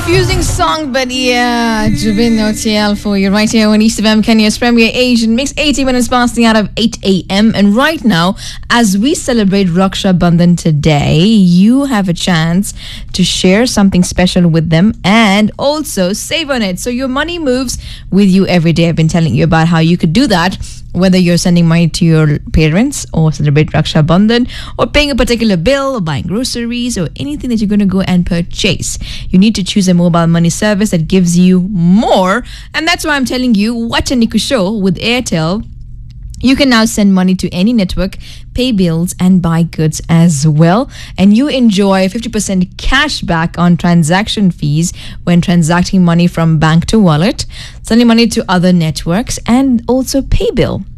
Confusing song, but yeah, Jubin Nautiyal for you right here on East FM, Kenya's premier Asian mix. 80 minutes past the hour of 8 a.m. And right now, as we celebrate Raksha Bandhan today, you have a chance to share something special with them and also save on it. So your money moves with you every day. I've been telling you about how you could do that, whether you're sending money to your parents or celebrate Raksha Bandhan or paying a particular bill or buying groceries or anything that you're going to go and purchase. You need to choose a mobile money service that gives you more. And that's why I'm telling you, watch a Niku show with Airtel. You can now send money to any network, pay bills, and buy goods as well. And you enjoy 50% cash back on transaction fees when transacting money from bank to wallet, sending money to other networks, and also pay bill.